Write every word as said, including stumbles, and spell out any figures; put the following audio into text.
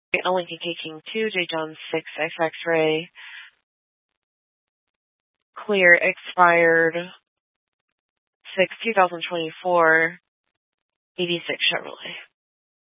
a Lincoln K King two, J John six X X-Ray, clear, expired, six two thousand twenty-four, eighty-six Chevrolet.